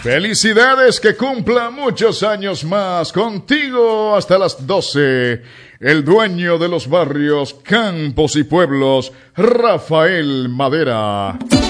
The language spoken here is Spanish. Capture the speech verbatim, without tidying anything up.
Felicidades, que cumpla muchos años más. Contigo hasta las doce. El dueño de los barrios, campos y pueblos, Rafael Madera.